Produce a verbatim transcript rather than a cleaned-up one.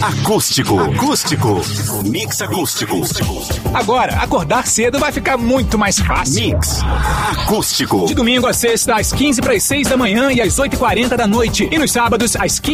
Acústico. Acústico. Mix acústico. Agora, acordar cedo vai ficar muito mais fácil. Mix acústico. De domingo a sexta, às quinze para as seis da manhã e às oito e quarenta da noite. E nos sábados, às quinze